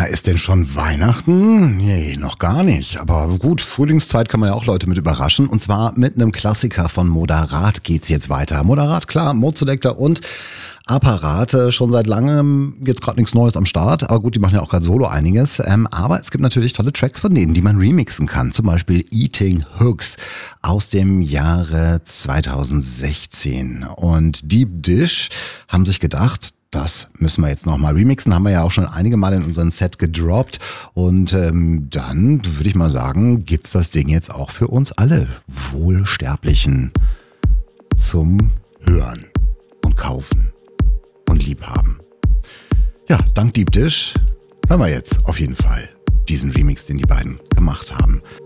ist denn schon Weihnachten? Nee, noch gar nicht. Aber gut, Frühlingszeit kann man ja auch Leute mit überraschen. Und zwar mit einem Klassiker von Moderat geht's jetzt weiter. Moderat, klar, Mode Selector und Apparat. Schon seit langem jetzt gerade nichts Neues am Start. Aber gut, die machen ja auch gerade solo einiges. Aber es gibt natürlich tolle Tracks von denen, die man remixen kann. Zum Beispiel Eating Hooks aus dem Jahre 2016. Und Deep Dish haben sich gedacht, das müssen wir jetzt nochmal remixen, haben wir ja auch schon einige Mal in unserem Set gedroppt. Und dann würde ich mal sagen, gibt's das Ding jetzt auch für uns alle Wohlsterblichen zum Hören und Kaufen und Liebhaben. Ja, dank Deep Dish hören wir jetzt auf jeden Fall diesen Remix, den die beiden gemacht haben.